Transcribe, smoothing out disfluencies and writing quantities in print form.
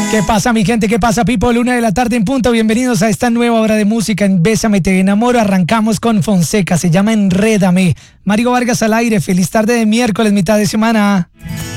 ¿Qué pasa, mi gente? ¿Qué pasa, people? 1:00 en punto. Bienvenidos a esta nueva hora de música en Bésame, te enamoro. Arrancamos con Fonseca, se llama Enrédame. Marigo Vargas al aire. Feliz tarde de miércoles, mitad de semana.